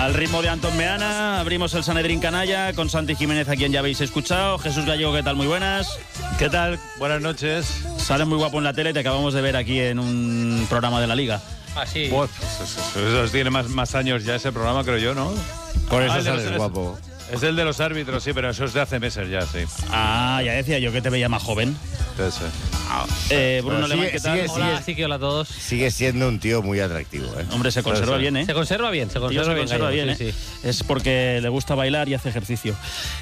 Al ritmo de Antón Meana, abrimos el Sanedrín Canalla con Santi Jiménez, a quien ya habéis escuchado. Jesús Gallego, ¿qué tal? Muy buenas. ¿Qué tal? Buenas noches. Sales muy guapo en la tele, te acabamos de ver aquí en un programa de la Liga. Ah, sí. Pues, eso tiene más años ya ese programa, creo yo, ¿no? Por eso sales guapo. Es el de los árbitros, sí, pero eso es de hace meses ya, sí. Ah, ya decía yo que te veía más joven. Bruno Alemán, ¿qué tal? Hola, sí que hola a todos. Sigue siendo un tío muy atractivo, ¿eh? Hombre, se conserva bien, ¿eh? Se conserva bien, Se conserva bien, ¿eh? Sí. Es porque le gusta bailar y hace ejercicio.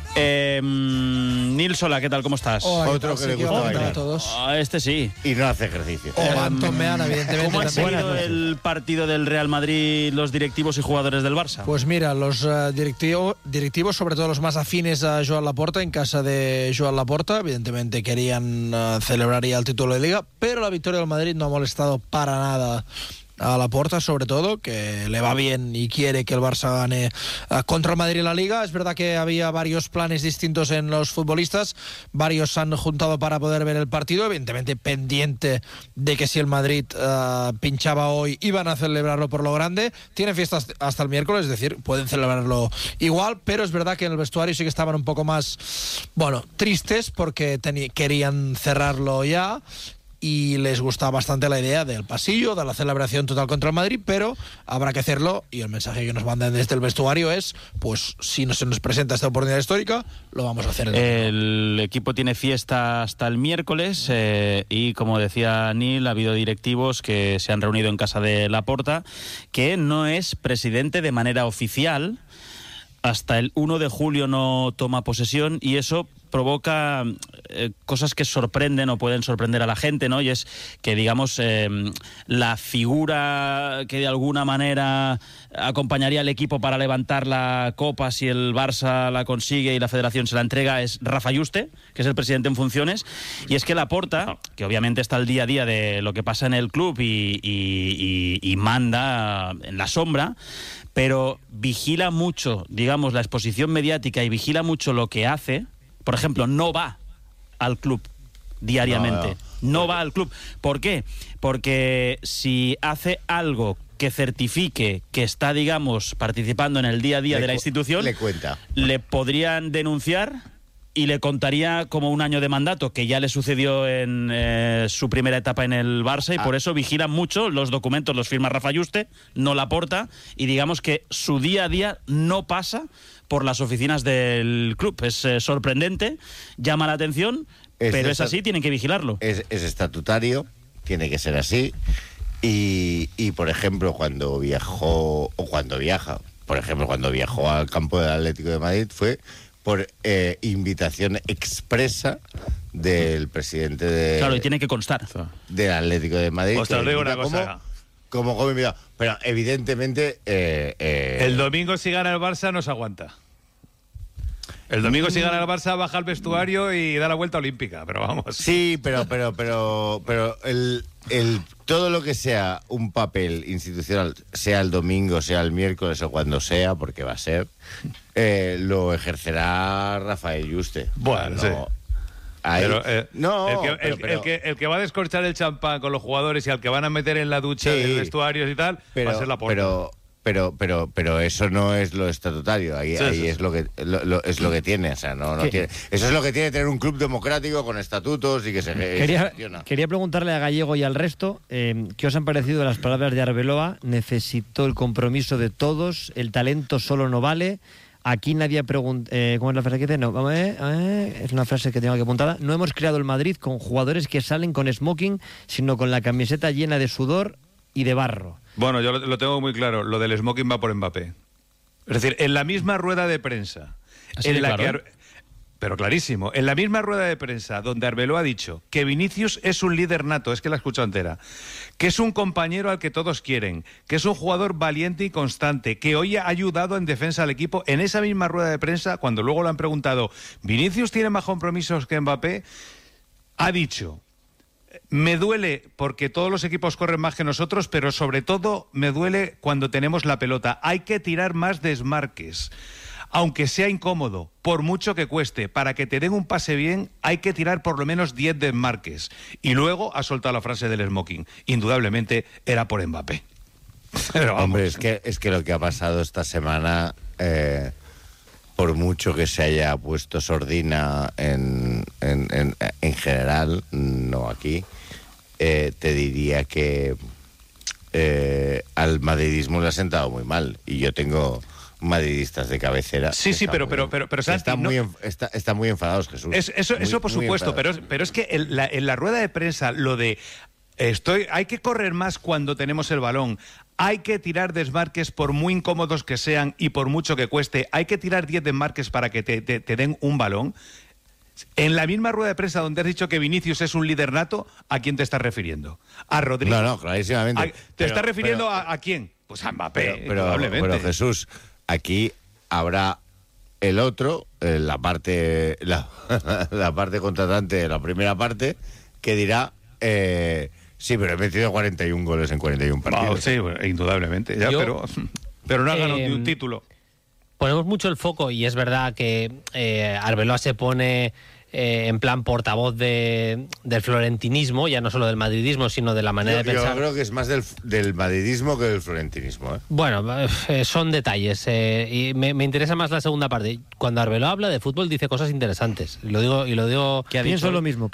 Nils, hola, ¿qué tal? ¿Cómo estás? Hola, Otro que le gusta bailar a todos. Este sí. y no hace ejercicio. Antón Meana, evidentemente. ¿Cómo han también. seguido el partido del Real Madrid los directivos y jugadores del Barça? Pues mira, los directivos, sobre todo los más afines a Joan Laporta, en casa de Joan Laporta, evidentemente querían celebrar ya el título de Liga, pero la victoria del Madrid no ha molestado para nada a Laporta, sobre todo, que le va bien y quiere que el Barça gane contra el Madrid en la Liga. Es verdad que había varios planes distintos en los futbolistas, varios se han juntado para poder ver el partido, evidentemente pendiente de que si el Madrid pinchaba hoy iban a celebrarlo por lo grande. Tienen fiestas hasta el miércoles, es decir, pueden celebrarlo igual, pero es verdad que en el vestuario sí que estaban un poco más, tristes porque querían cerrarlo ya. Y les gusta bastante la idea del pasillo, de la celebración total contra el Madrid, pero habrá que hacerlo, y el mensaje que nos mandan desde el vestuario es, pues si no se nos presenta esta oportunidad histórica, lo vamos a hacer. El equipo tiene fiesta hasta el miércoles y, como decía Neil, ha habido directivos que se han reunido en casa de Laporta, que no es presidente de manera oficial. Hasta el 1 de julio no toma posesión y eso provoca cosas que sorprenden o pueden sorprender a la gente, ¿no? Y es que, digamos, la figura que de alguna manera acompañaría al equipo para levantar la copa si el Barça la consigue y la federación se la entrega es Rafa Yuste, que es el presidente en funciones. Y es que Laporta, que obviamente está al día a día de lo que pasa en el club y manda en la sombra, pero vigila mucho, digamos, la exposición mediática y vigila mucho lo que hace. Por ejemplo, no va al club diariamente. No va al club. ¿Por qué? Porque si hace algo que certifique que está, digamos, participando en el día a día de la institución, le podrían denunciar y le contaría como un año de mandato, que ya le sucedió en su primera etapa en el Barça, y por eso vigilan mucho los documentos, los firma Rafa Yuste, no Laporta, y digamos que su día a día no pasa por las oficinas del club. Es sorprendente, llama la atención, pero es así, tienen que vigilarlo. Es estatutario, tiene que ser así, y por ejemplo, cuando viajó al campo del Atlético de Madrid fue por invitación expresa del presidente Claro, y tiene que constar del Atlético de Madrid. Pues te digo una cosa. Como invitado. Pero evidentemente el domingo si gana el Barça no se aguanta. El domingo si gana el Barça baja al vestuario y da la vuelta olímpica, pero vamos. Sí, pero todo lo que sea un papel institucional, sea el domingo, sea el miércoles o cuando sea, porque va a ser, lo ejercerá Rafael Yuste. Bueno, sí. Pero, el que va a descorchar el champán con los jugadores y al que van a meter en la ducha de vestuarios y tal, va a ser Laporta. Pero eso no es lo estatutario. Ahí es lo que tiene. O sea, no tiene. Eso es lo que tiene tener un club democrático con estatutos y que se gestiona. Quería preguntarle a Gallego y al resto qué os han parecido las palabras de Arbeloa. Necesito el compromiso de todos. El talento solo no vale. Aquí nadie pregunta. ¿Cómo es la frase que dice? No, es una frase que tengo aquí apuntada. No hemos creado el Madrid con jugadores que salen con smoking, sino con la camiseta llena de sudor y de barro. Bueno, yo lo tengo muy claro. Lo del smoking va por Mbappé. Es decir, en la misma rueda de prensa, pero clarísimo, en la misma rueda de prensa donde Arbeloa ha dicho que Vinicius es un líder nato, es que la he escuchado entera, que es un compañero al que todos quieren, que es un jugador valiente y constante, que hoy ha ayudado en defensa al equipo, en esa misma rueda de prensa, cuando luego lo han preguntado, ¿Vinicius tiene más compromisos que Mbappé? Ha dicho: me duele porque todos los equipos corren más que nosotros, pero sobre todo me duele cuando tenemos la pelota. Hay que tirar más desmarques, aunque sea incómodo, por mucho que cueste. Para que te den un pase bien, hay que tirar por lo menos 10 desmarques. Y luego ha soltado la frase del smoking. Indudablemente era por Mbappé. Pero hombre, es que lo que ha pasado esta semana, por mucho que se haya puesto sordina en general, no aquí, te diría que al madridismo le ha sentado muy mal. Y yo tengo madridistas de cabecera. Sí, pero Santi, están muy enfadados, Jesús. Eso por supuesto, pero es que en la rueda de prensa lo de hay que correr más cuando tenemos el balón, hay que tirar desmarques por muy incómodos que sean y por mucho que cueste, hay que tirar 10 desmarques para que te den un balón. En la misma rueda de prensa donde has dicho que Vinicius es un líder nato, ¿a quién te estás refiriendo? ¿A Rodrigo? No, clarísimamente. ¿Te estás refiriendo a quién? Pues a Mbappé, probablemente. Pero Jesús, aquí habrá el otro, la parte contratante de la primera parte, que dirá, sí, pero he metido 41 goles en 41 partidos. Sí, bueno, indudablemente, ya, pero no ha ganado ni un título. Ponemos mucho el foco, y es verdad que Arbeloa se pone en plan portavoz del florentinismo, ya no solo del madridismo, sino de la manera de pensar. Yo creo que es más del madridismo que del florentinismo, ¿eh? Bueno, son detalles, y me interesa más la segunda parte. Cuando Arbeloa habla de fútbol dice cosas interesantes, y lo digo que pienso lo mismo.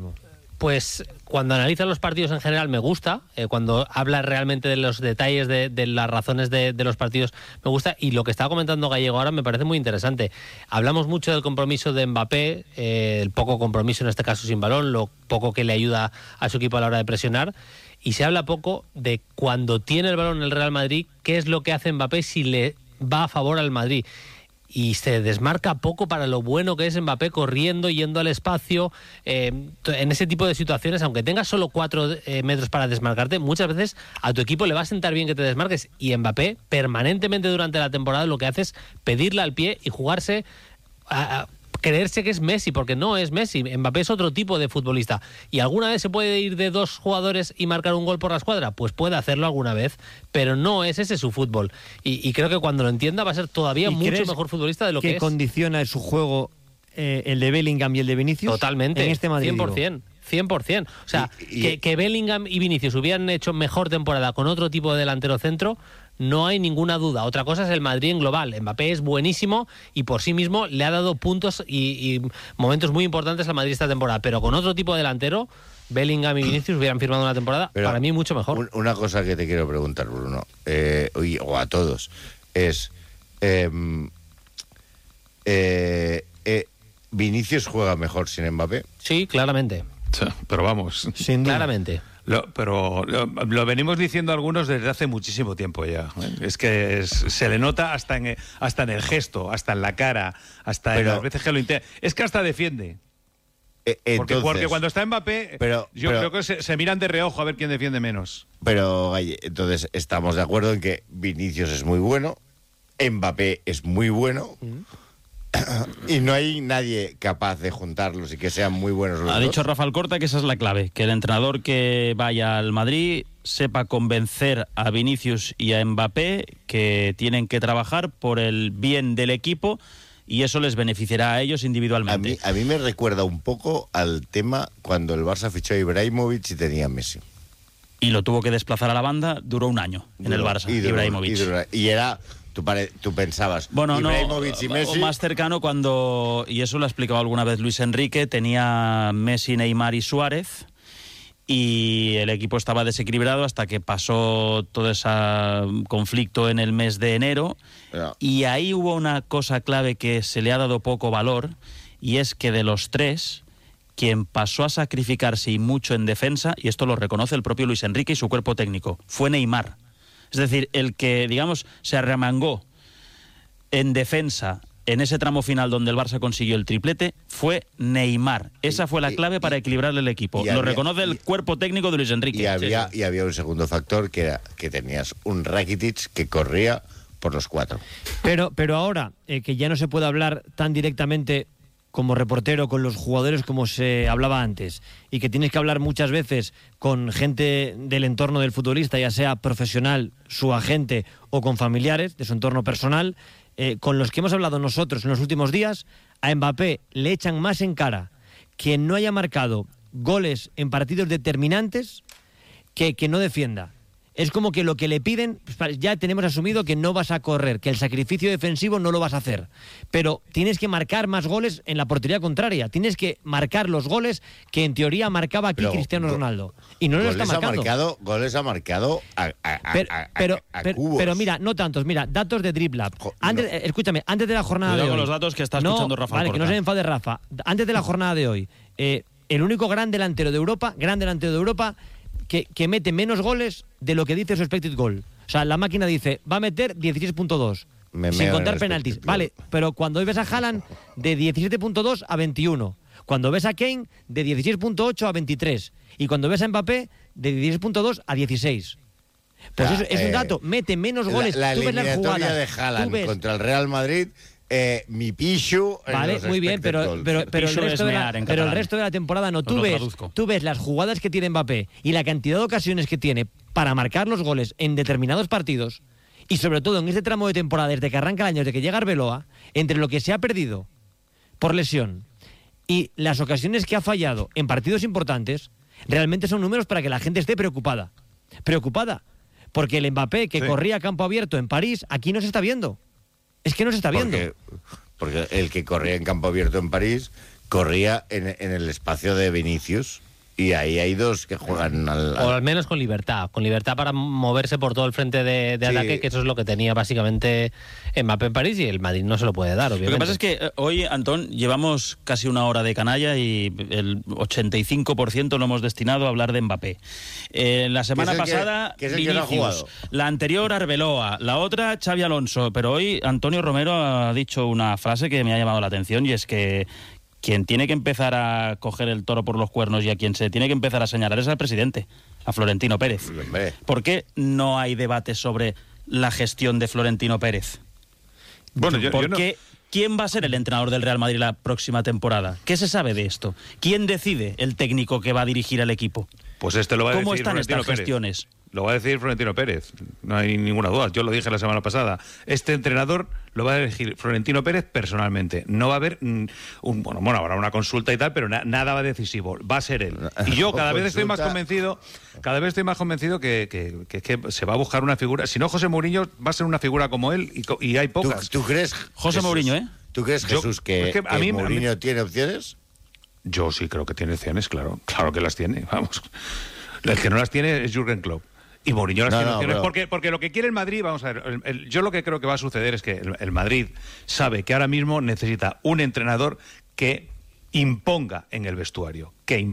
Pues cuando analiza los partidos en general me gusta, cuando habla realmente de los detalles de las razones de los partidos me gusta, y lo que estaba comentando Gallego ahora me parece muy interesante. Hablamos mucho del compromiso de Mbappé, el poco compromiso en este caso sin balón, lo poco que le ayuda a su equipo a la hora de presionar, y se habla poco de cuando tiene el balón el Real Madrid, qué es lo que hace Mbappé si le va a favor al Madrid. Y se desmarca poco para lo bueno que es Mbappé corriendo, yendo al espacio, en ese tipo de situaciones, aunque tengas solo 4 metros para desmarcarte, muchas veces a tu equipo le va a sentar bien que te desmarques, y Mbappé permanentemente durante la temporada lo que hace es pedirle al pie y jugarse a creerse que es Messi, porque no es Messi. Mbappé es otro tipo de futbolista. ¿Y alguna vez se puede ir de 2 jugadores y marcar un gol por la escuadra? Pues puede hacerlo alguna vez, pero no es ese su fútbol. Y creo que cuando lo entienda va a ser todavía mucho mejor futbolista de lo que es. ¿Qué condiciona su juego el de Bellingham y el de Vinicius? Totalmente, en este Madrid, 100%. O sea, que Bellingham y Vinicius hubieran hecho mejor temporada con otro tipo de delantero centro, no hay ninguna duda. Otra cosa es el Madrid en global. Mbappé es buenísimo y por sí mismo le ha dado puntos y momentos muy importantes al Madrid esta temporada, pero con otro tipo de delantero, Bellingham y Vinicius hubieran firmado una temporada, pero para mí mucho mejor. Una cosa que te quiero preguntar, Bruno, o a todos, es ¿Vinicius juega mejor sin Mbappé? Sí, claramente. Pero vamos, sin duda. Claramente. Lo venimos diciendo algunos desde hace muchísimo tiempo ya. Es que se le nota hasta en el gesto, hasta en la cara, en las veces que lo intenta. Es que hasta defiende. Porque cuando está Mbappé, yo creo que se miran de reojo a ver quién defiende menos. Pero, entonces, estamos de acuerdo en que Vinicius es muy bueno, Mbappé es muy bueno, y no hay nadie capaz de juntarlos y que sean muy buenos los dos. Ha dicho Rafa Alcorta que esa es la clave, que el entrenador que vaya al Madrid sepa convencer a Vinicius y a Mbappé que tienen que trabajar por el bien del equipo, y eso les beneficiará a ellos individualmente. A mí me recuerda un poco al tema cuando el Barça fichó a Ibrahimovic y tenía a Messi. Y lo tuvo que desplazar a la banda, duró un año en el Barça, Ibrahimovic. Y era... Tú pensabas, bueno, Ibrahimovic y Messi... O más cercano cuando, y eso lo ha explicado alguna vez Luis Enrique, tenía Messi, Neymar y Suárez, y el equipo estaba desequilibrado hasta que pasó todo ese conflicto en el mes de enero, y ahí hubo una cosa clave que se le ha dado poco valor, y es que de los tres, quien pasó a sacrificarse y mucho en defensa, y esto lo reconoce el propio Luis Enrique y su cuerpo técnico, fue Neymar. Es decir, el que, digamos, se arremangó en defensa en ese tramo final donde el Barça consiguió el triplete fue Neymar. Esa fue la clave para equilibrar el equipo. Lo reconoce el cuerpo técnico de Luis Enrique. Y había un segundo factor, que era que tenías un Rakitic que corría por los 4. Pero ahora, que ya no se puede hablar tan directamente como reportero con los jugadores como se hablaba antes, y que tienes que hablar muchas veces con gente del entorno del futbolista, ya sea profesional, su agente, o con familiares de su entorno personal, con los que hemos hablado nosotros en los últimos días, a Mbappé le echan más en cara que no haya marcado goles en partidos determinantes que no defienda. Es como que lo que le piden, ya tenemos asumido que no vas a correr, que el sacrificio defensivo no lo vas a hacer. Pero tienes que marcar más goles en la portería contraria. Tienes que marcar los goles que en teoría marcaba aquí Cristiano Ronaldo. Y no lo está marcando. Goles ha marcado a cubos. Pero mira, no tantos. Mira, datos de DribLab. Escúchame, antes de la jornada de hoy... con los datos que está escuchando Rafa Vale, Alcorta. que no se enfade Rafa. Antes de la jornada de hoy, el único gran delantero de Europa, que mete menos goles de lo que dice su expected goal. O sea, la máquina dice, va a meter 16.2, sin contar penaltis. Vale, pero cuando ves a Haaland, de 17.2 a 21. Cuando ves a Kane, de 16.8 a 23. Y cuando ves a Mbappé, de 16.2 a 16. Pues eso es un dato, mete menos goles. La tú ves las eliminatoria jugadas, de Haaland contra el Real Madrid... mi pichu. Vale, muy bien, pero el resto de la temporada no. Tú ves las jugadas que tiene Mbappé y la cantidad de ocasiones que tiene para marcar los goles en determinados partidos, y sobre todo en este tramo de temporada, desde que arranca el año, desde que llega Arbeloa, entre lo que se ha perdido por lesión y las ocasiones que ha fallado en partidos importantes, realmente son números para que la gente esté preocupada. Porque el Mbappé que corría a campo abierto en París, aquí no se está viendo. Es que no se está viendo. Porque el que corría en campo abierto en París corría en el espacio de Vinicius. Y ahí hay dos que juegan o al menos con libertad para moverse por todo el frente de ataque, que eso es lo que tenía básicamente Mbappé en París, y el Madrid no se lo puede dar, obviamente. Lo que pasa es que hoy, Antón, llevamos casi una hora de canalla y el 85% lo hemos destinado a hablar de Mbappé. La semana pasada, Vinicius, la anterior Arbeloa, la otra Xavi Alonso, pero hoy Antonio Romero ha dicho una frase que me ha llamado la atención, y es que quien tiene que empezar a coger el toro por los cuernos y a quien se tiene que empezar a señalar es al presidente, a Florentino Pérez. ¿Por qué no hay debate sobre la gestión de Florentino Pérez? Bueno, ¿Quién va a ser el entrenador del Real Madrid la próxima temporada? ¿Qué se sabe de esto? ¿Quién decide el técnico que va a dirigir al equipo? Pues lo va a decir ¿Cómo están Florentino estas Pérez. gestiones? Lo va a decir Florentino Pérez, no hay ninguna duda. Yo lo dije la semana pasada. Este entrenador lo va a elegir Florentino Pérez personalmente. No va a haber habrá una consulta y tal, pero nada va decisivo. Va a ser él. Y yo cada vez estoy más convencido que se va a buscar una figura. Si no, José Mourinho va a ser una figura como él, y hay pocas. ¿Tú crees, José Mourinho, ¿Tú crees, Jesús, que Mourinho tiene opciones? Yo sí creo que tiene opciones, claro que las tiene, vamos. El que no las tiene es Jürgen Klopp. Y Mourinho las tiene opciones, porque lo que quiere el Madrid, vamos a ver, yo lo que creo que va a suceder es que el Madrid sabe que ahora mismo necesita un entrenador que imponga en el vestuario.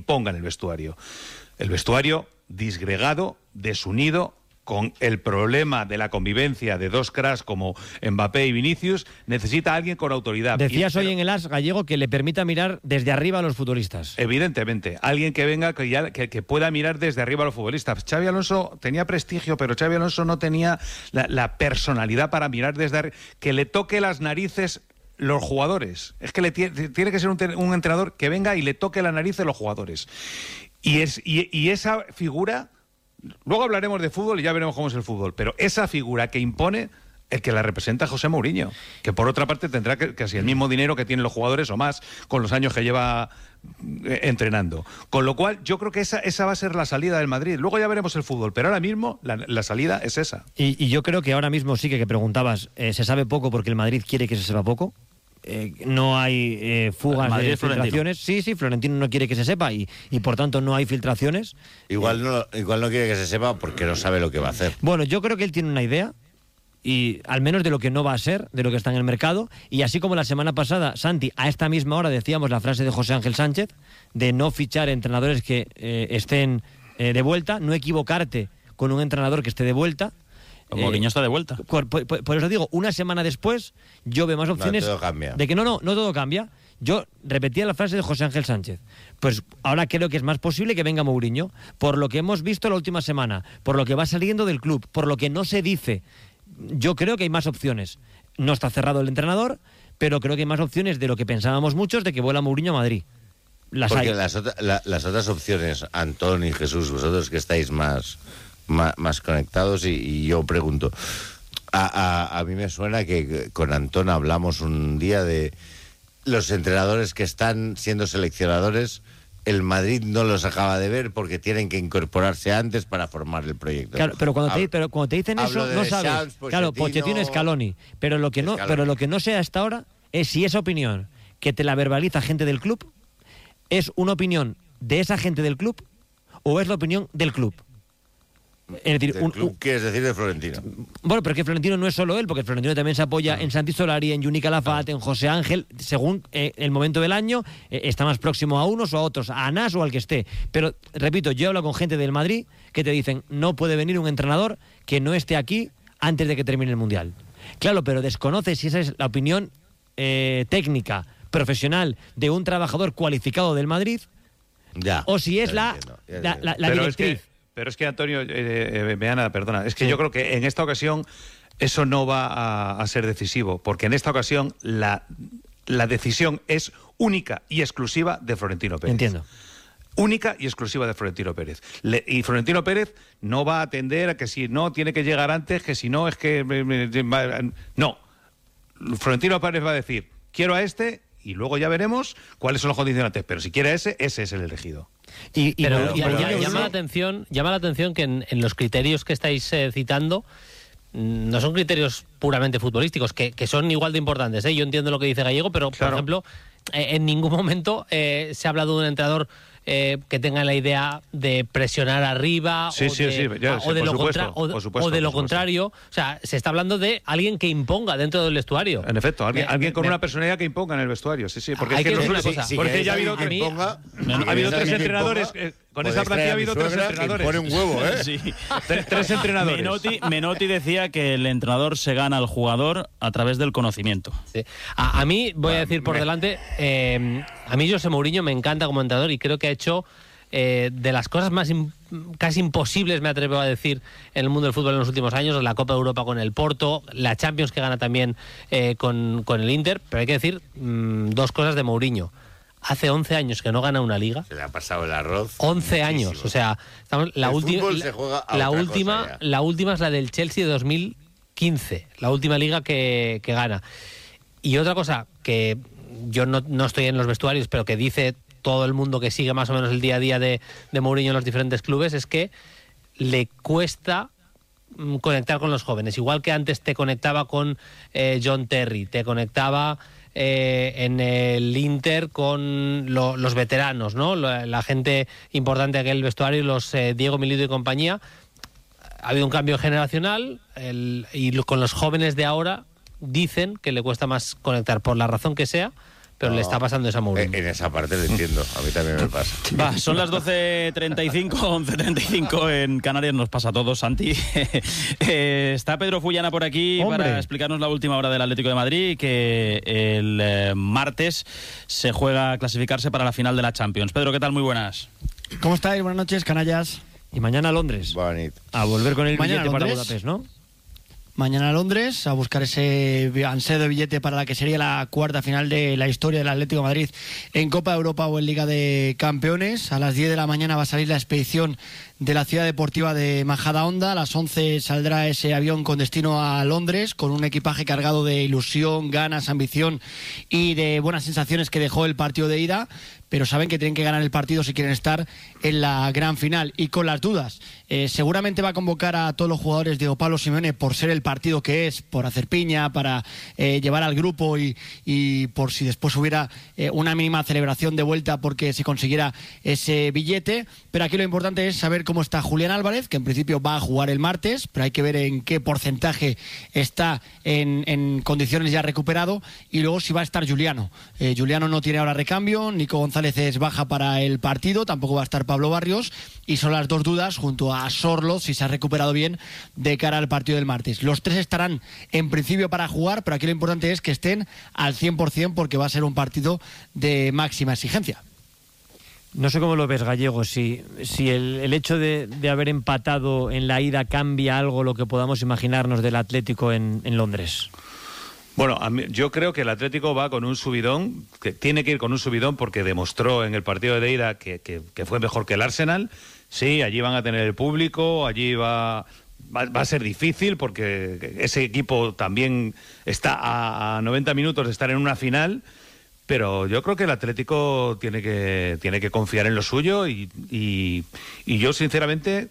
El vestuario disgregado, desunido, con el problema de la convivencia de dos cracks como Mbappé y Vinicius, necesita a alguien con autoridad. Decías hoy en el As Gallego que le permita mirar desde arriba a los futbolistas. Evidentemente, alguien que venga, que pueda mirar desde arriba a los futbolistas. Xavi Alonso tenía prestigio, pero Xavi Alonso no tenía la personalidad para mirar desde arriba, que le toque las narices los jugadores. Es que tiene que ser un entrenador que venga y le toque la nariz de los jugadores. Y esa figura... Luego hablaremos de fútbol y ya veremos cómo es el fútbol, pero esa figura que impone, el que la representa José Mourinho, que por otra parte tendrá casi el mismo dinero que tienen los jugadores o más con los años que lleva entrenando. Con lo cual yo creo que esa va a ser la salida del Madrid. Luego ya veremos el fútbol, pero ahora mismo la salida es esa. Y yo creo que ahora mismo sí que preguntabas, ¿se sabe poco porque el Madrid quiere que se sepa poco? No hay fugas de filtraciones. Sí, Florentino no quiere que se sepa y por tanto no hay filtraciones. Igual no quiere que se sepa porque no sabe lo que va a hacer. Bueno, yo creo que él tiene una idea, y al menos de lo que no va a ser, de lo que está en el mercado, y así como la semana pasada, Santi, a esta misma hora decíamos la frase de José Ángel Sánchez de no fichar entrenadores que estén de vuelta, no equivocarte con un entrenador que esté de vuelta. Mourinho está de vuelta. Por eso digo, una semana después yo veo más opciones todo cambia. De que no todo cambia. Yo repetía la frase de José Ángel Sánchez. Pues ahora creo que es más posible que venga Mourinho, por lo que hemos visto la última semana, por lo que va saliendo del club, por lo que no se dice. Yo creo que hay más opciones. No está cerrado el entrenador, pero creo que hay más opciones de lo que pensábamos muchos de que vuela Mourinho a Madrid. Porque las otras opciones, Antón y Jesús, vosotros que estáis más conectados, y yo pregunto, a mí me suena que con Antón hablamos un día de los entrenadores que están siendo seleccionadores el Madrid no los acaba de ver porque tienen que incorporarse antes para formar el proyecto. Claro, pero cuando te dicen eso, no sabes. Champs, claro, Pochettino, Scaloni. Pero lo que no sé hasta ahora es si esa opinión que te la verbaliza gente del club es una opinión de esa gente del club o es la opinión del club. Es decir, ¿quieres decir de Florentino? Bueno, pero es que Florentino no es solo él, porque Florentino también se apoya en Santi Solari, en Juni Calafat, en José Ángel, según el momento del año, está más próximo a unos o a otros, a Anás o al que esté. Pero, repito, yo hablo con gente del Madrid que te dicen, no puede venir un entrenador que no esté aquí antes de que termine el Mundial. Claro, pero desconoce si esa es la opinión técnica, profesional, de un trabajador cualificado del Madrid, o si es la directriz. Pero es que, Antonio, Meana, perdona, es que yo creo que en esta ocasión eso no va a ser decisivo, porque en esta ocasión la decisión es única y exclusiva de Florentino Pérez. Entiendo. Única y exclusiva de Florentino Pérez. Y Florentino Pérez no va a atender a que si no tiene que llegar antes, que si no es que... No. Florentino Pérez va a decir, quiero a este y luego ya veremos cuáles son los condicionantes. Pero si quiere ese es el elegido. Llama la atención que en los criterios que estáis citando no son criterios puramente futbolísticos, que son igual de importantes. Yo entiendo lo que dice Gallego, pero, por ejemplo, en ningún momento se ha hablado de un entrenador que tenga la idea de presionar arriba o de lo contrario. O sea, se está hablando de alguien que imponga dentro del vestuario. En efecto, alguien con una personalidad que imponga en el vestuario. Porque ya ha habido tres entrenadores. Con esa plantilla ha habido tres entrenadores. Pone un huevo, ¿eh? Sí. Tres entrenadores. Menotti decía que el entrenador se gana al jugador a través del conocimiento. Sí. A mí, voy a decir por delante, a mí José Mourinho me encanta como entrenador y creo que ha hecho de las cosas más casi imposibles, me atrevo a decir, en el mundo del fútbol en los últimos años, la Copa de Europa con el Porto, la Champions que gana también con el Inter, pero hay que decir dos cosas de Mourinho. Hace 11 años que no gana una liga. Se le ha pasado el arroz. 11 años. O sea, la última es la del Chelsea de 2015. La última liga que gana. Y otra cosa que yo no estoy en los vestuarios, pero que dice todo el mundo que sigue más o menos el día a día de Mourinho en los diferentes clubes, es que le cuesta conectar con los jóvenes. Igual que antes te conectaba con John Terry, te conectaba... en el Inter con los veteranos, ¿no? La gente importante de aquel vestuario, los Diego Milito y compañía. Ha habido un cambio generacional y con los jóvenes de ahora dicen que le cuesta más conectar, por la razón que sea, pero le está pasando esa Mourinho. En esa parte lo entiendo, a mí también me pasa. Son las 12:35, 11:35 en Canarias, nos pasa a todos, Santi. Está Pedro Fullana por aquí para explicarnos la última hora del Atlético de Madrid, que el martes se juega a clasificarse para la final de la Champions. Pedro, ¿qué tal? Muy buenas. ¿Cómo estáis? Buenas noches, canallas. Y mañana a Londres. Bonito. A volver con el Mañana billete para Budapest, ¿no? Mañana a Londres, a buscar ese ansiado de billete para la que sería la cuarta final de la historia del Atlético de Madrid en Copa de Europa o en Liga de Campeones. A las 10 de la mañana va a salir la expedición de la ciudad deportiva de Majadahonda. A las 11 saldrá ese avión con destino a Londres, con un equipaje cargado de ilusión, ganas, ambición y de buenas sensaciones que dejó el partido de ida. Pero saben que tienen que ganar el partido si quieren estar en la gran final. Y con las dudas, seguramente va a convocar a todos los jugadores de Pablo Simeone por ser el partido que es, por hacer piña, para llevar al grupo y por si después hubiera una mínima celebración de vuelta porque se consiguiera ese billete. Pero aquí lo importante es saber cómo está Julián Álvarez, que en principio va a jugar el martes, pero hay que ver en qué porcentaje está en condiciones ya recuperado, y luego si va a estar Juliano. Juliano no tiene ahora recambio, Nico González es baja para el partido, tampoco va a estar Pablo Barrios, y son las dos dudas junto a Sorloz, si se ha recuperado bien de cara al partido del martes. Los tres estarán en principio para jugar, pero aquí lo importante es que estén al 100% porque va a ser un partido de máxima exigencia. No sé cómo lo ves, Gallego, si el hecho de haber empatado en la ida cambia algo lo que podamos imaginarnos del Atlético en Londres. Bueno, yo creo que el Atlético va con un subidón, que tiene que ir con un subidón porque demostró en el partido de ida que fue mejor que el Arsenal. Sí, allí van a tener el público, allí va a ser difícil porque ese equipo también está a 90 minutos de estar en una final, Pero yo creo que el Atlético tiene que confiar en lo suyo y yo sinceramente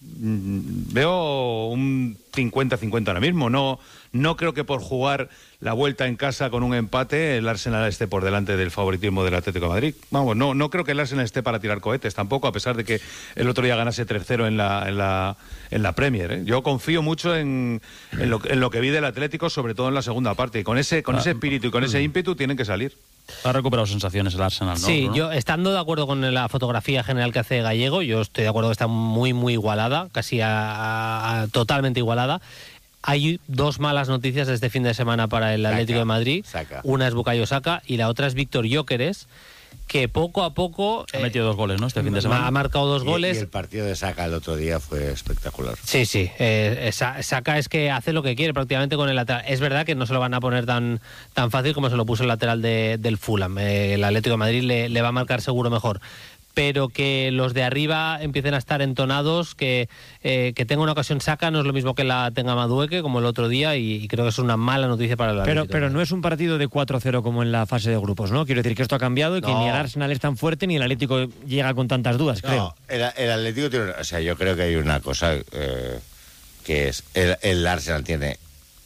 veo un 50-50 ahora mismo. No creo que por jugar la vuelta en casa con un empate el Arsenal esté por delante del favoritismo del Atlético de Madrid. Vamos, no creo que el Arsenal esté para tirar cohetes tampoco, a pesar de que el otro día ganase 3-0 en la Premier, ¿eh? Yo confío mucho en lo que vi del Atlético, sobre todo en la segunda parte. Y con ese espíritu y con ese ímpetu tienen que salir. Ha recuperado sensaciones el Arsenal, ¿no? Sí, Bruno? yo estando de acuerdo con la fotografía general que hace Gallego, yo estoy de acuerdo que está muy, muy igualada, casi totalmente igualada. Hay dos malas noticias este fin de semana para el Atlético de Madrid. Una es Bukayo Saka y la otra es Víctor Gyökeres, que poco a poco... Ha metido 2 goles, ¿no? Este fin de semana. Ha marcado 2 goles. Y el partido de Saka el otro día fue espectacular. Sí. Saka es que hace lo que quiere prácticamente con el lateral. Es verdad que no se lo van a poner tan fácil como se lo puso el lateral del Fulham. El Atlético de Madrid le va a marcar seguro mejor. Pero que los de arriba empiecen a estar entonados, que tenga una ocasión Saka no es lo mismo que la tenga Madueke como el otro día, y creo que es una mala noticia para el Atlético. Pero no es un partido de 4-0 como en la fase de grupos, ¿no? Quiero decir que esto ha cambiado y que ni el Arsenal es tan fuerte ni el Atlético llega con tantas dudas, creo. El Atlético tiene... O sea, yo creo que hay una cosa que es... El Arsenal tiene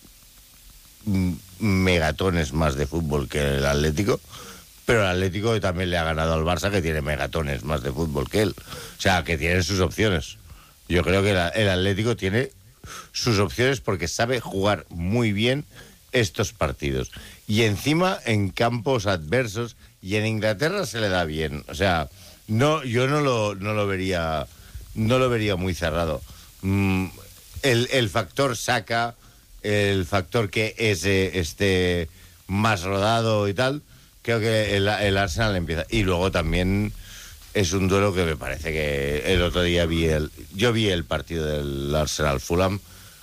megatones más de fútbol que el Atlético, pero el Atlético también le ha ganado al Barça, que tiene megatones más de fútbol que él. O sea, que tienen sus opciones. Yo creo que el Atlético tiene sus opciones porque sabe jugar muy bien estos partidos. Y encima en campos adversos, y en Inglaterra se le da bien. O sea, yo no lo vería muy cerrado. El factor Saka, el factor que esté más rodado y tal, creo que el Arsenal empieza. Y luego también es un duelo que me parece que el otro día yo vi el partido del Arsenal-Fulham.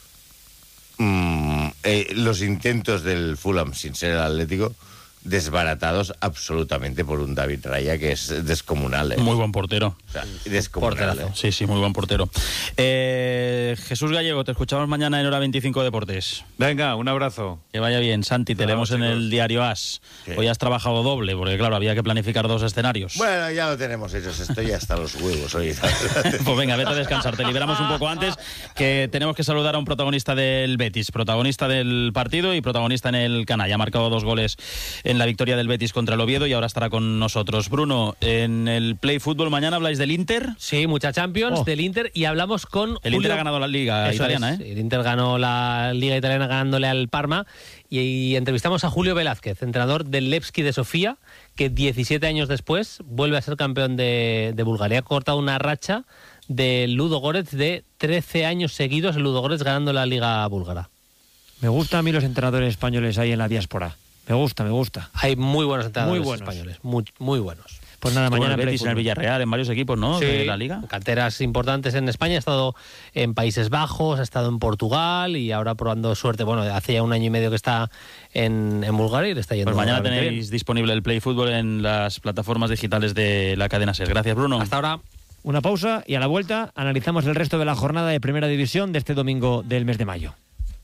Los intentos del Fulham, sin ser el Atlético, desbaratados absolutamente por un David Raya que es descomunal, ¿eh? Muy buen portero. O sea, descomunal, ¿eh? Sí, muy buen portero. Jesús Gallego, te escuchamos mañana en Hora 25 Deportes. Venga, un abrazo. Que vaya bien. Santi, te leemos en el diario AS. ¿Qué? Hoy has trabajado doble, porque claro, había que planificar 2 escenarios. Bueno, ya lo tenemos hecho. Estoy hasta los huevos hoy. Pues venga, vete a descansar. Te liberamos un poco antes, que tenemos que saludar a un protagonista del Betis, protagonista del partido y protagonista en el canalla. Ha marcado 2 goles en la victoria del Betis contra el Oviedo y ahora estará con nosotros. Bruno, en el Play Fútbol mañana habláis del Inter. Sí, mucha Champions, del Inter, y hablamos con El Inter ha ganado la Liga italiana, El Inter ganó la Liga italiana ganándole al Parma, y entrevistamos a Julio Velázquez, entrenador del Levski de Sofía, que 17 años después vuelve a ser campeón de Bulgaria. Ha cortado una racha del Ludogorets de 13 años seguidos, el Ludogorets ganando la Liga búlgara. Me gustan a mí los entrenadores españoles ahí en la diáspora. Me gusta. Hay muy buenos entrenadores españoles, muy buenos. Pues nada, mañana el Betis, en el Villarreal, en varios equipos, ¿no? Sí, de la Liga. Canteras importantes en España. Ha estado en Países Bajos, ha estado en Portugal y ahora probando suerte. Bueno, hace ya 1 año y medio que está en Bulgaria y le está yendo. Pues mañana tenéis disponible el Play Fútbol en las plataformas digitales de la cadena SER. Gracias, Bruno. Hasta ahora. Una pausa y a la vuelta analizamos el resto de la jornada de Primera División de este domingo del mes de mayo.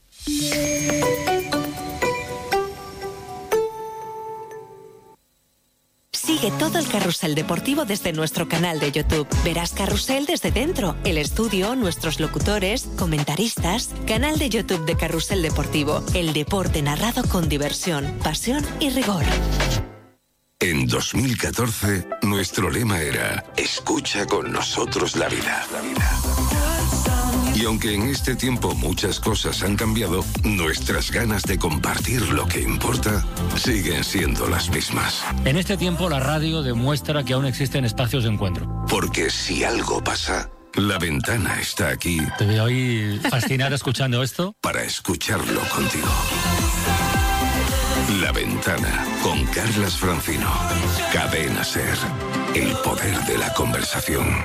Sigue todo el carrusel deportivo desde nuestro canal de YouTube. Verás Carrusel desde dentro, el estudio, nuestros locutores, comentaristas. Canal de YouTube de Carrusel Deportivo. El deporte narrado con diversión, pasión y rigor. En 2014, nuestro lema era escucha con nosotros la vida. Y aunque en este tiempo muchas cosas han cambiado, nuestras ganas de compartir lo que importa siguen siendo las mismas. En este tiempo la radio demuestra que aún existen espacios de encuentro. Porque si algo pasa, La Ventana está aquí. Te veo ahí fascinada escuchando esto. Para escucharlo contigo. La Ventana, con Carlas Francino. Cadena SER. El poder de la conversación.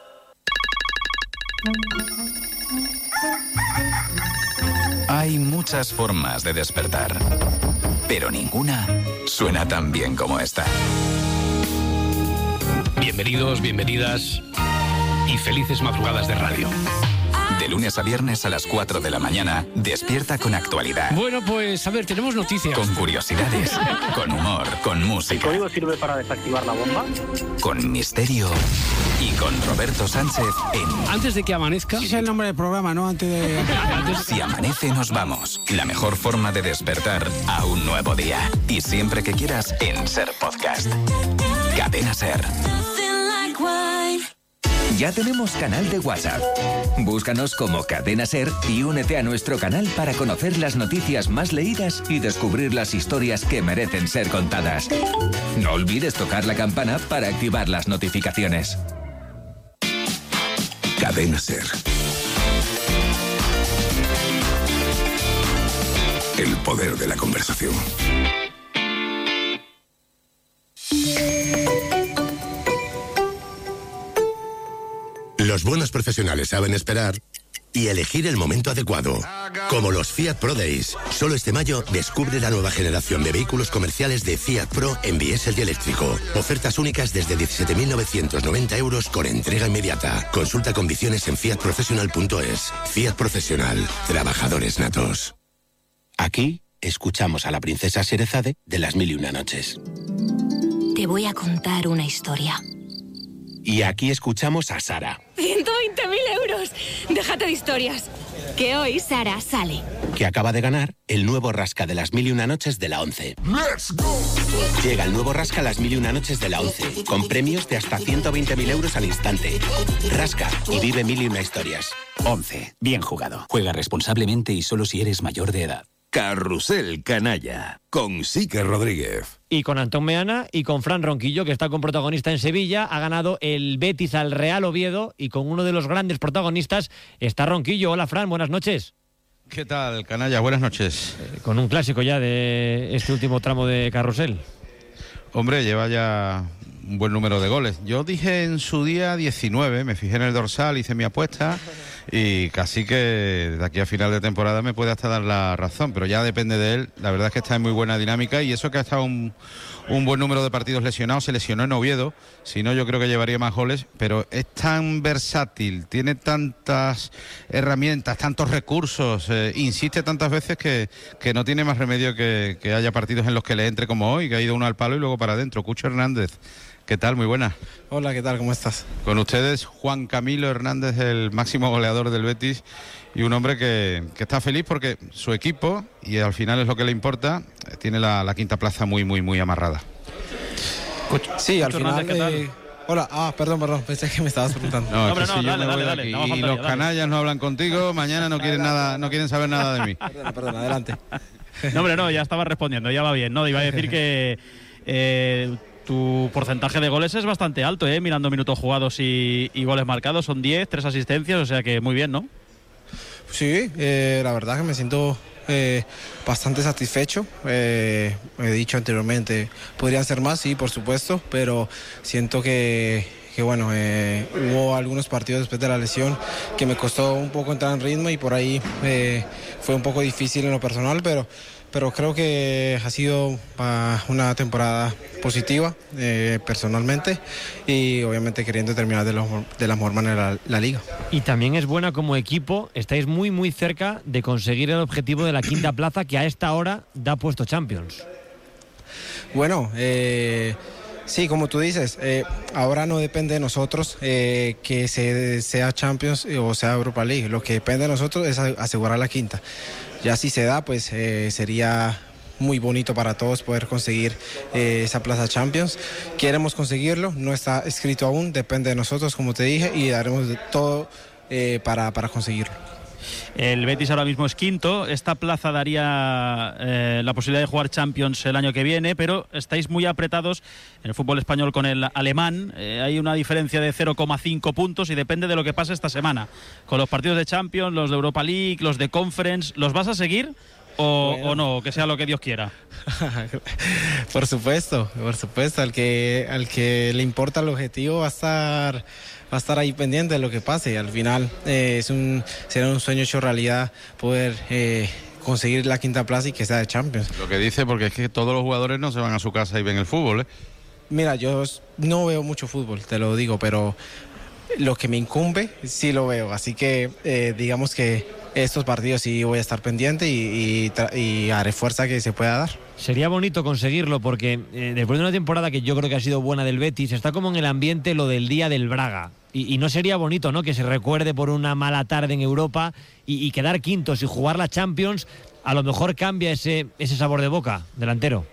Hay muchas formas de despertar, pero ninguna suena tan bien como esta. Bienvenidos, bienvenidas y felices madrugadas de radio. De lunes a viernes a las 4 de la mañana, despierta con actualidad. Bueno, pues a ver, tenemos noticias. Con curiosidades, con humor, con música. ¿El código sirve para desactivar la bomba? Con misterio y con Roberto Sánchez en... Antes de que amanezca... Ese es el nombre del programa, ¿no? Antes de... Si amanece, nos vamos. La mejor forma de despertar a un nuevo día. Y siempre que quieras, en Ser Podcast. Cadena Ser. Ya tenemos canal de WhatsApp. Búscanos como Cadena Ser y únete a nuestro canal para conocer las noticias más leídas y descubrir las historias que merecen ser contadas. No olvides tocar la campana para activar las notificaciones. Cadena Ser. El poder de la conversación. Los buenos profesionales saben esperar y elegir el momento adecuado. Como los Fiat Pro Days. Solo este mayo descubre la nueva generación de vehículos comerciales de Fiat Pro en diésel y eléctrico. Ofertas únicas desde 17.990 euros con entrega inmediata. Consulta condiciones en fiatprofessional.es. Fiat Profesional. Trabajadores natos. Aquí escuchamos a la princesa Sherezade de Las Mil y Una Noches. Te voy a contar una historia. Y aquí escuchamos a Sara. 120.000 euros. Déjate de historias. Que hoy Sara sale. Que acaba de ganar el nuevo rasca de Las Mil y Una Noches de la 11. ¡Let's go! Llega el nuevo rasca Las Mil y Una Noches de la 11. Con premios de hasta 120.000 euros al instante. Rasca y vive mil y una historias. 11. Bien jugado. Juega responsablemente y solo si eres mayor de edad. Carrusel Canalla, con Sique Rodríguez. Y con Antón Meana y con Fran Ronquillo, que está con protagonista en Sevilla. Ha ganado el Betis al Real Oviedo y con uno de los grandes protagonistas está Ronquillo. Hola, Fran, buenas noches. ¿Qué tal, Canalla? Buenas noches. Con un clásico ya de este último tramo de Carrusel. Hombre, lleva ya un buen número de goles. Yo dije en su día 19, me fijé en el dorsal, hice mi apuesta y casi que de aquí a final de temporada me puede hasta dar la razón, pero ya depende de él. La verdad es que está en muy buena dinámica y eso que ha estado un buen número de partidos lesionados. Se lesionó en Oviedo, si no yo creo que llevaría más goles, pero es tan versátil, tiene tantas herramientas, tantos recursos, insiste tantas veces que no tiene más remedio que haya partidos en los que le entre como hoy, que ha ido uno al palo y luego para adentro. Cucho Hernández, ¿qué tal? Muy buena. Hola, ¿qué tal? ¿Cómo estás? Con ustedes, Juan Camilo Hernández, el máximo goleador del Betis y un hombre que está feliz porque su equipo, y al final es lo que le importa, tiene la quinta plaza muy, muy, muy amarrada. Sí, al final... Hola, perdón, pensé que me estabas preguntando. No, hombre, no, dale. Y los canallas no hablan contigo, mañana no quieren nada, no quieren saber nada de mí. Perdón, adelante. No, hombre, no, ya estaba respondiendo, ya va bien. No, iba a decir que tu porcentaje de goles es bastante alto, mirando minutos jugados y goles marcados. Son 10, 3 asistencias, o sea que muy bien, ¿no? Sí, la verdad que me siento bastante satisfecho. He dicho anteriormente, podrían ser más, sí, por supuesto, pero siento que bueno, hubo algunos partidos después de la lesión que me costó un poco entrar en ritmo y por ahí fue un poco difícil en lo personal, pero creo que ha sido una temporada positiva personalmente y obviamente queriendo terminar de la mejor manera la liga. Y también es buena como equipo, estáis muy muy cerca de conseguir el objetivo de la quinta plaza que a esta hora da puesto Champions. Bueno, sí, como tú dices, ahora no depende de nosotros que sea Champions o sea Europa League, lo que depende de nosotros es asegurar la quinta. Ya si se da, pues sería muy bonito para todos poder conseguir esa plaza Champions. Queremos conseguirlo, no está escrito aún, depende de nosotros, como te dije, y daremos todo para conseguirlo. El Betis ahora mismo es quinto. Esta plaza daría la posibilidad de jugar Champions el año que viene, pero estáis muy apretados en el fútbol español con el alemán. Hay una diferencia de 0,5 puntos y depende de lo que pase esta semana. Con los partidos de Champions, los de Europa League, los de Conference, ¿los vas a seguir o no? Que sea lo que Dios quiera. Por supuesto. Al que le importa el objetivo va a estar ahí pendiente de lo que pase. Al final será un sueño hecho realidad poder conseguir la quinta plaza y que sea de Champions. Lo que dice, porque es que todos los jugadores no se van a su casa y ven el fútbol, Mira, yo no veo mucho fútbol, te lo digo, pero lo que me incumbe sí lo veo, así que digamos que estos partidos sí voy a estar pendiente y haré fuerza que se pueda dar. Sería bonito conseguirlo porque después de una temporada que yo creo que ha sido buena del Betis, está como en el ambiente lo del día del Braga. Y no sería bonito, ¿no?, que se recuerde por una mala tarde en Europa y quedar quintos y jugar la Champions. A lo mejor cambia ese sabor de boca, delantero.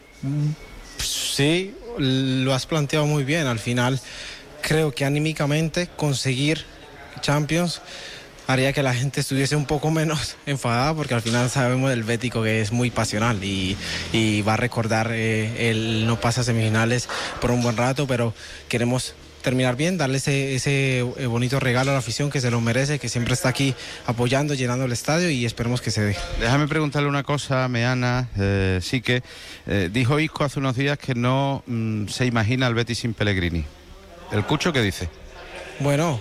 Sí, lo has planteado muy bien. Al final creo que anímicamente conseguir Champions haría que la gente estuviese un poco menos enfadada, porque al final sabemos del bético que es muy pasional y va a recordar el no pasa semifinales por un buen rato, pero queremos terminar bien, darle ese bonito regalo a la afición que se lo merece, que siempre está aquí apoyando, llenando el estadio, y esperemos que se dé. Déjame preguntarle una cosa, Meana, sí que dijo Isco hace unos días que no se imagina al Betis sin Pellegrini. ¿El Cucho qué dice? Bueno,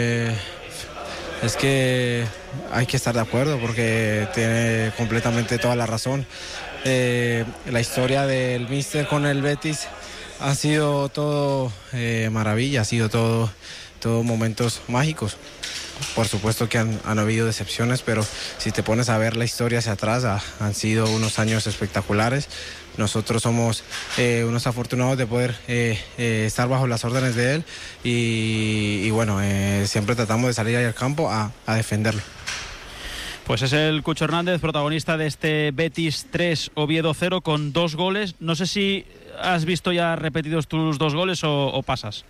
es que hay que estar de acuerdo porque tiene completamente toda la razón. La historia del míster con el Betis ha sido todo maravilla, ha sido todo momentos mágicos. Por supuesto que han habido decepciones, pero si te pones a ver la historia hacia atrás, han sido unos años espectaculares. Nosotros somos unos afortunados de poder estar bajo las órdenes de él y bueno, siempre tratamos de salir ahí al campo a defenderlo. Pues es el Cucho Hernández, protagonista de este Betis 3, Oviedo 0, con 2 goles. No sé si has visto ya repetidos tus 2 goles o pasas.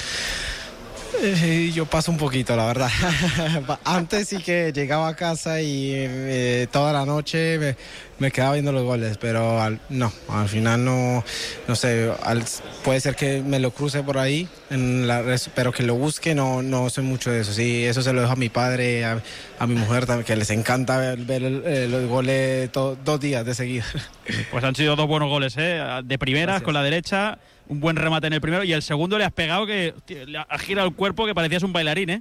Yo paso un poquito, la verdad. Antes sí que llegaba a casa y toda la noche me quedaba viendo los goles, pero al final no sé, puede ser que me lo cruce por ahí, pero que lo busque no soy mucho de eso. Sí, eso se lo dejo a mi padre, a mi mujer también, que les encanta ver los goles 2 días de seguida. Pues han sido 2 buenos goles, de primeras. Gracias. Con la derecha, un buen remate en el primero, y el segundo le has pegado que le ha girado el cuerpo que parecías un bailarín,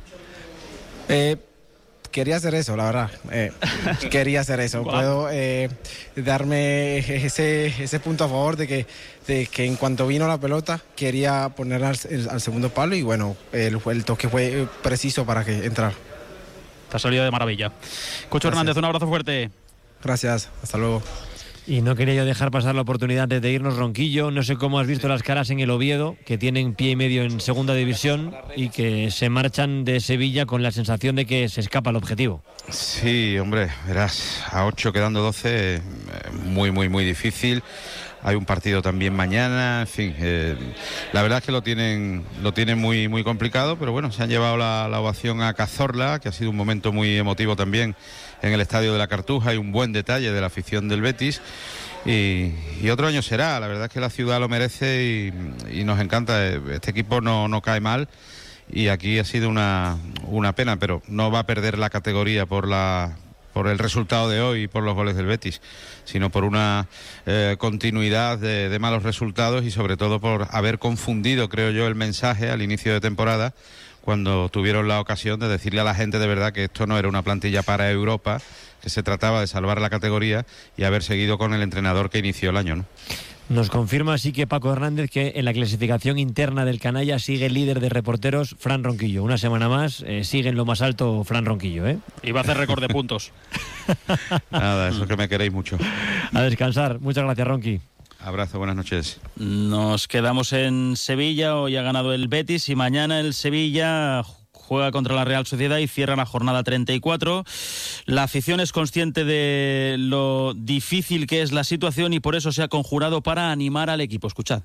Quería hacer eso, la verdad. Quería hacer eso. Wow. Puedo darme ese punto a favor de que en cuanto vino la pelota quería poner al segundo palo y bueno, el toque fue preciso para que entrara. Te ha salido de maravilla. Cucho Hernández, un abrazo fuerte. Gracias, hasta luego. Y no quería yo dejar pasar la oportunidad de irnos, Ronquillo. No sé cómo has visto las caras en el Oviedo, que tienen pie y medio en segunda división y que se marchan de Sevilla con la sensación de que se escapa el objetivo. Sí, hombre, verás, a 8 quedando 12, muy, muy, muy difícil. Hay un partido también mañana, en fin, la verdad es que lo tienen muy, muy complicado, pero bueno, se han llevado la ovación a Cazorla, que ha sido un momento muy emotivo también en el Estadio de la Cartuja, y un buen detalle de la afición del Betis, y otro año será. La verdad es que la ciudad lo merece y nos encanta. Este equipo no cae mal, y aquí ha sido una pena, pero no va a perder la categoría por el resultado de hoy y por los goles del Betis, sino por una continuidad de malos resultados, y sobre todo por haber confundido, creo yo, el mensaje al inicio de temporada, cuando tuvieron la ocasión de decirle a la gente de verdad que esto no era una plantilla para Europa, que se trataba de salvar la categoría y haber seguido con el entrenador que inició el año, ¿no? Nos confirma así que Paco Hernández que en la clasificación interna del Canalla sigue líder de reporteros Fran Ronquillo. Una semana más sigue en lo más alto Fran Ronquillo, Y va a hacer récord de puntos. Nada, eso que me queréis mucho. A descansar. Muchas gracias, Ronqui. Abrazo, buenas noches. Nos quedamos en Sevilla. Hoy ha ganado el Betis y mañana el Sevilla juega contra la Real Sociedad y cierra la jornada 34. La afición es consciente de lo difícil que es la situación y por eso se ha conjurado para animar al equipo. Escuchad.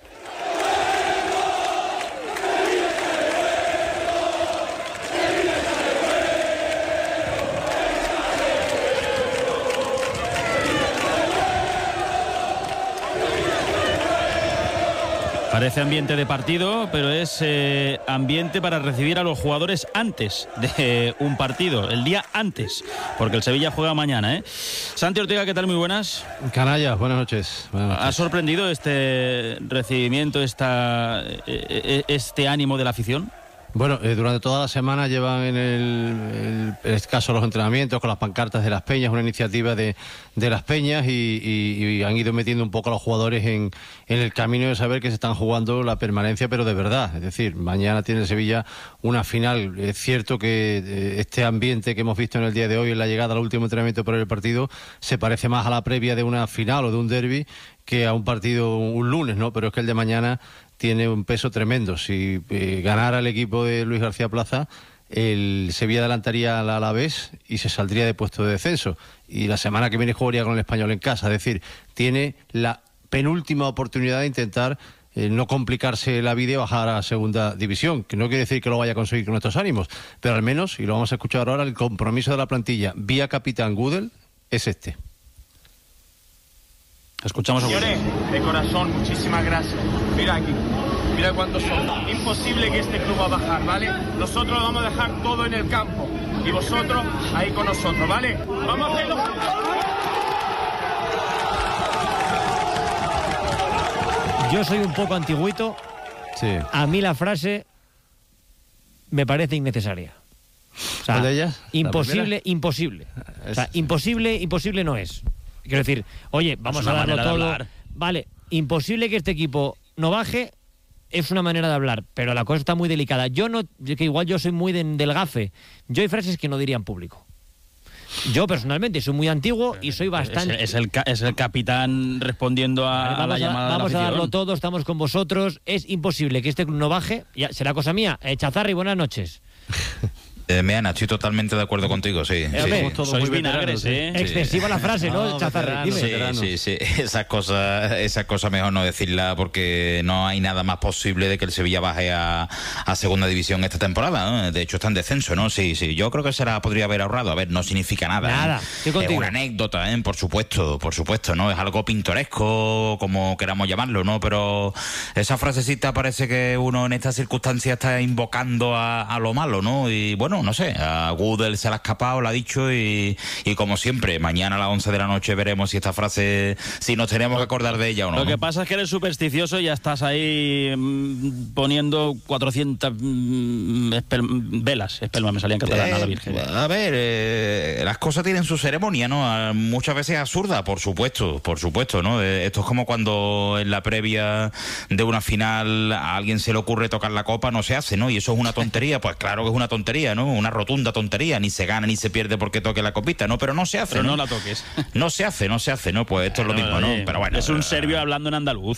Parece ambiente de partido, pero es ambiente para recibir a los jugadores antes de un partido, el día antes, porque el Sevilla juega mañana, Santi Ortega, ¿qué tal? Muy buenas. Canallas, buenas noches. ¿Ha sorprendido este recibimiento, este ánimo de la afición? Bueno, durante toda la semana llevan en el escaso los entrenamientos con las pancartas de las peñas, una iniciativa de las peñas y han ido metiendo un poco a los jugadores en el camino de saber que se están jugando la permanencia, pero de verdad. Es decir, mañana tiene Sevilla una final. Es cierto que este ambiente que hemos visto en el día de hoy, en la llegada al último entrenamiento por el partido, se parece más a la previa de una final o de un derbi que a un partido un lunes, ¿no? Pero es que el de mañana tiene un peso tremendo. Si ganara el equipo de Luis García Plaza, el Sevilla adelantaría al Alavés y se saldría de puesto de descenso. Y la semana que viene jugaría con el Español en casa. Es decir, tiene la penúltima oportunidad de intentar no complicarse la vida y bajar a segunda división, que no quiere decir que lo vaya a conseguir con estos ánimos, pero al menos, y lo vamos a escuchar ahora, el compromiso de la plantilla vía capitán Gudel es este. Escuchamos a Señores, de corazón, muchísimas gracias. Mira aquí, mira cuántos son. Imposible que este club va a bajar, ¿vale? Nosotros vamos a dejar todo en el campo y vosotros ahí con nosotros, ¿vale? Vamos a hacerlo. Yo soy un poco antigüito. Sí. A mí la frase me parece innecesaria. O sea, ¿cuál de ellas? imposible. O sea, imposible no es. Quiero decir, oye, vamos a darlo todo. Vale, imposible que este equipo no baje, es una manera de hablar, pero la cosa está muy delicada. Que igual yo soy muy del gafe. Yo hay frases que no diría en público. Yo personalmente soy muy antiguo y soy bastante... Es el capitán respondiendo a la llamada de la vamos a darlo todo, estamos con vosotros. Es imposible que este club no baje. Ya, será cosa mía. Chazarri, buenas noches. Meana, estoy totalmente de acuerdo contigo, sí. Sois vinagres, ¿eh? Excesiva la frase, ¿no? Chazarri, dime. Sí. Esas cosas mejor no decirlas porque no hay nada más posible de que el Sevilla baje a segunda división esta temporada, ¿no? De hecho está en descenso, ¿no? Sí. Yo creo que podría haber ahorrado. A ver, no significa nada. Nada. Es una anécdota, ¿eh? Por supuesto, ¿no? Es algo pintoresco, como queramos llamarlo, ¿no? Pero esa frasecita parece que uno en estas circunstancias está invocando a lo malo, ¿no? Y bueno, no sé, a Gudel se la ha escapado, lo ha dicho y como siempre, mañana a las 11 de la noche veremos si esta frase, si nos tenemos que acordar de ella o no. Lo que pasa es que eres supersticioso y ya estás ahí poniendo 400 velas, espelma, me salía en catalán a la Virgen. A ver, las cosas tienen su ceremonia, ¿no? Muchas veces absurda, por supuesto, ¿no? Esto es como cuando en la previa de una final a alguien se le ocurre tocar la copa, no se hace, ¿no? Y eso es una tontería, pues claro que es una tontería, ¿no? Una rotunda tontería, ni se gana ni se pierde porque toque la copita, ¿no? Pero no se hace, pero no la toques. No se hace, ¿no? Pues esto es lo mismo, ¿no? Pero bueno. Es un serbio hablando en andaluz.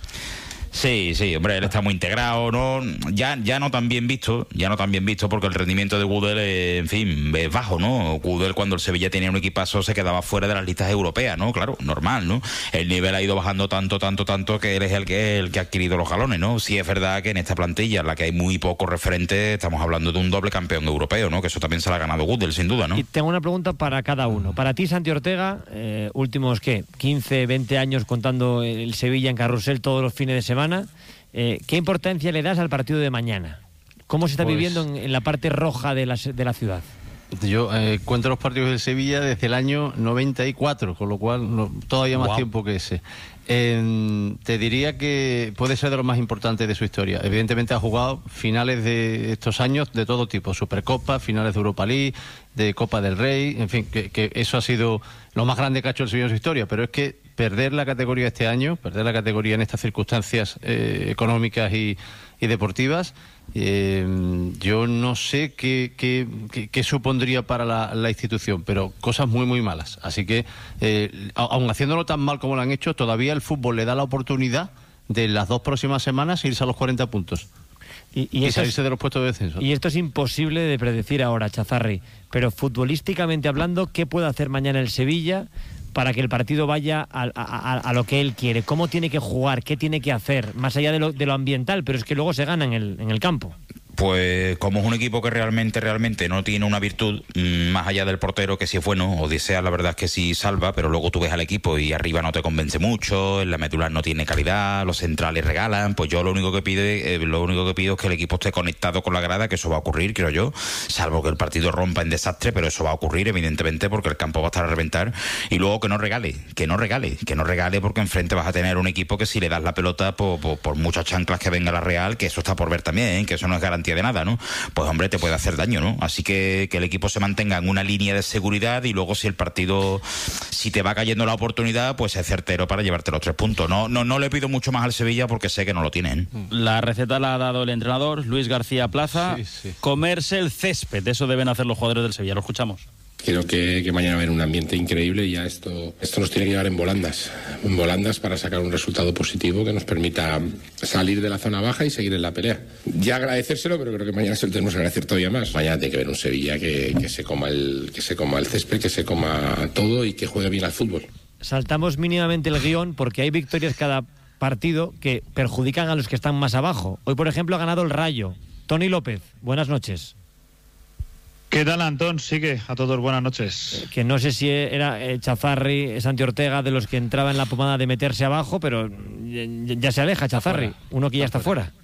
Sí, hombre, él está muy integrado, ¿no? Ya no tan bien visto porque el rendimiento de Gudel, en fin, es bajo, ¿no? Gudel cuando el Sevilla tenía un equipazo se quedaba fuera de las listas europeas, ¿no? Claro, normal, ¿no? El nivel ha ido bajando tanto que él es el que ha adquirido los galones, ¿no? Sí es verdad que en esta plantilla, en la que hay muy pocos referentes, estamos hablando de un doble campeón europeo, ¿no? Que eso también se lo ha ganado Gudel, sin duda, ¿no? Y tengo una pregunta para cada uno. Para ti, Santi Ortega, últimos, 15, 20 años contando el Sevilla en carrusel todos los fines de semana. ¿Qué importancia le das al partido de mañana? ¿Cómo se está viviendo en la parte roja de la ciudad? Yo cuento los partidos del Sevilla desde el año 94, con lo cual todavía más tiempo que ese. Te diría que puede ser de los más importantes de su historia. Evidentemente ha jugado finales de estos años de todo tipo, Supercopa, finales de Europa League, de Copa del Rey, en fin, que eso ha sido lo más grande que ha hecho el Sevilla en su historia, pero es que perder la categoría este año, perder la categoría en estas circunstancias económicas y deportivas, yo no sé qué supondría para la institución, pero cosas muy, muy malas. Así que, aun haciéndolo tan mal como lo han hecho, todavía el fútbol le da la oportunidad de las 2 próximas semanas irse a los 40 puntos. Y salirse de los puestos de descenso. Y esto es imposible de predecir ahora, Chazarri, pero futbolísticamente hablando, ¿qué puede hacer mañana el Sevilla para que el partido vaya a lo que él quiere? ¿Cómo tiene que jugar? ¿Qué tiene que hacer? Más allá de lo ambiental, pero es que luego se gana en el campo. Pues como es un equipo que realmente no tiene una virtud más allá del portero, que si es bueno, Odisea la verdad es que sí salva, pero luego tú ves al equipo y arriba no te convence mucho, en la medular no tiene calidad, los centrales regalan, pues yo lo único que pido es que el equipo esté conectado con la grada, que eso va a ocurrir, creo yo, salvo que el partido rompa en desastre, pero eso va a ocurrir evidentemente porque el campo va a estar a reventar, y luego que no regale, porque enfrente vas a tener un equipo que si le das la pelota por muchas chanclas que venga la Real, que eso está por ver también, que eso no es garantía consecuencia de nada, ¿no? Pues hombre, te puede hacer daño, ¿no? Así que el equipo se mantenga en una línea de seguridad y luego si el partido, si te va cayendo la oportunidad, pues es certero para llevarte los 3 puntos. No le pido mucho más al Sevilla porque sé que no lo tienen. La receta la ha dado el entrenador Luis García Plaza. Sí. Comerse el césped, eso deben hacer los jugadores del Sevilla. Lo escuchamos. Creo que mañana va a haber un ambiente increíble y ya esto nos tiene que llevar en volandas para sacar un resultado positivo que nos permita salir de la zona baja y seguir en la pelea. Ya agradecérselo, pero creo que mañana se lo tenemos que agradecer todavía más. Mañana tiene que ver un Sevilla que se coma el césped, que se coma todo y que juegue bien al fútbol. Saltamos mínimamente el guión porque hay victorias cada partido que perjudican a los que están más abajo. Hoy, por ejemplo, ha ganado el Rayo. Tony López, buenas noches. ¿Qué tal, Antón? Sigue a todos, buenas noches. Que no sé si era Chazarri, Santi Ortega, de los que entraba en la pomada de meterse abajo, pero ya se aleja Chazarri, uno que ya está fuera.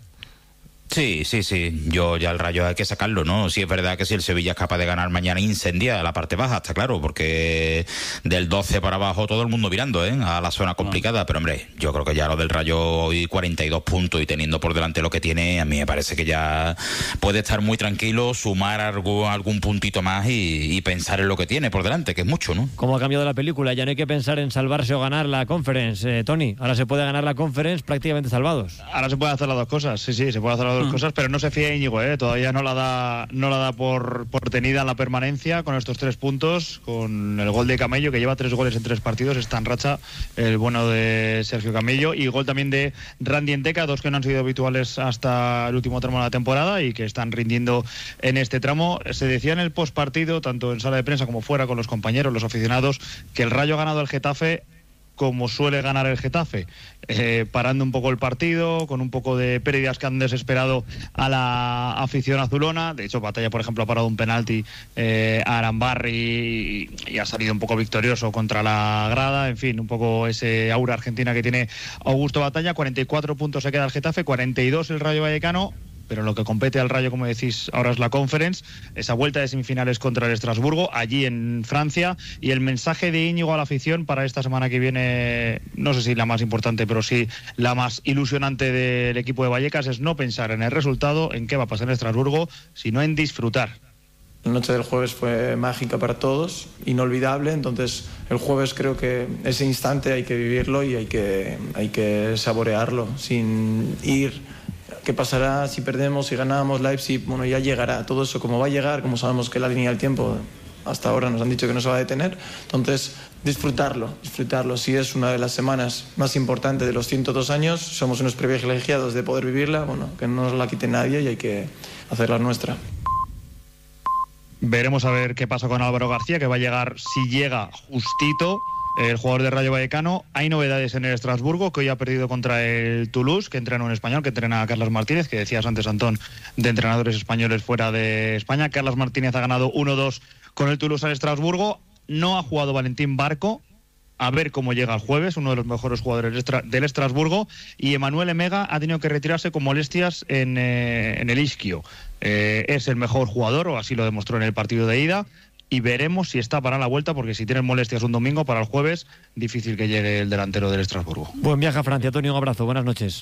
Sí. Yo ya el Rayo hay que sacarlo, ¿no? Sí es verdad que si el Sevilla es capaz de ganar mañana incendia la parte baja, está claro, porque del 12 para abajo todo el mundo mirando, a la zona complicada. Pero hombre, yo creo que ya lo del Rayo hoy 42 puntos y teniendo por delante lo que tiene, a mí me parece que ya puede estar muy tranquilo, sumar algún puntito más y pensar en lo que tiene por delante, que es mucho, ¿no? ¿Cómo ha cambiado la película? Ya no hay que pensar en salvarse o ganar la Conference, Tony. Ahora se puede ganar la Conference prácticamente salvados. Ahora se puede hacer las dos cosas, sí, se puede hacer las dos cosas, pero no se fía Íñigo, todavía no la da por tenida la permanencia con estos 3 puntos, con el gol de Camello, que lleva 3 goles en 3 partidos, está en racha el bueno de Sergio Camello, y gol también de Randy Enteca, 2 que no han sido habituales hasta el último tramo de la temporada y que están rindiendo en este tramo. Se decía en el postpartido, tanto en sala de prensa como fuera con los compañeros, los aficionados, que el Rayo ha ganado al Getafe como suele ganar el Getafe, parando un poco el partido, con un poco de pérdidas que han desesperado a la afición azulona. De hecho, Batalla, por ejemplo, ha parado un penalti a Arambarri y ha salido un poco victorioso contra la grada. En fin, un poco ese aura argentina que tiene Augusto Batalla. 44 puntos se queda el Getafe, 42 el Rayo Vallecano. Pero lo que compete al Rayo, como decís, ahora es la Conference, esa vuelta de semifinales contra el Estrasburgo, allí en Francia, y el mensaje de Íñigo a la afición para esta semana que viene, no sé si la más importante, pero sí la más ilusionante del equipo de Vallecas, es no pensar en el resultado, en qué va a pasar en Estrasburgo, sino en disfrutar. La noche del jueves fue mágica para todos, inolvidable, entonces el jueves creo que ese instante hay que vivirlo y hay que saborearlo, sin ir... ¿Qué pasará si perdemos, si ganamos Leipzig? Bueno, ya llegará todo eso, como va a llegar, como sabemos que la línea del tiempo hasta ahora nos han dicho que no se va a detener. Entonces, disfrutarlo. Sí es una de las semanas más importantes de los 102 años. Somos unos privilegiados de poder vivirla, bueno, que no nos la quite nadie y hay que hacerla nuestra. Veremos a ver qué pasa con Álvaro García, que va a llegar, si llega, justito, el jugador de Rayo Vallecano. Hay novedades en el Estrasburgo, que hoy ha perdido contra el Toulouse, que entrena un español, que entrena a Carlos Martínez, que decías antes, Antón, de entrenadores españoles fuera de España. Carlos Martínez ha ganado 1-2 con el Toulouse al Estrasburgo. No ha jugado Valentín Barco, a ver cómo llega el jueves, uno de los mejores jugadores del Estrasburgo. Y Emanuel Emega ha tenido que retirarse con molestias en el isquio. Es el mejor jugador, o así lo demostró en el partido de ida. Y veremos si está para la vuelta, porque si tienen molestias un domingo, para el jueves, difícil que llegue el delantero del Estrasburgo. Buen viaje a Francia, Antonio, un abrazo, buenas noches.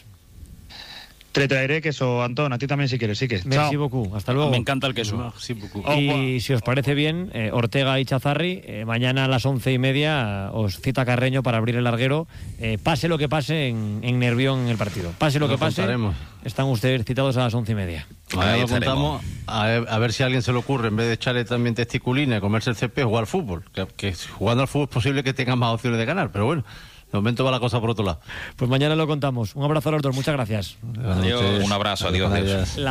Te traeré queso, Antón, a ti también si quieres, sí que. Merci beaucoup, hasta luego. Me encanta el queso. Y si os parece bien, Ortega y Chazarri, mañana a las 11:30 os cita Carreño para abrir el larguero. Pase lo que pase en Nervión en el partido. Pase lo que pase, están ustedes citados a las 11:30. Ahí lo contamos, a ver si a alguien se le ocurre, en vez de echarle también testiculina, comerse el césped, jugar al fútbol. Que jugando al fútbol es posible que tengan más opciones de ganar, pero bueno. De momento va la cosa por otro lado. Pues mañana lo contamos. Un abrazo a los dos, muchas gracias. Adiós. Un abrazo, adiós.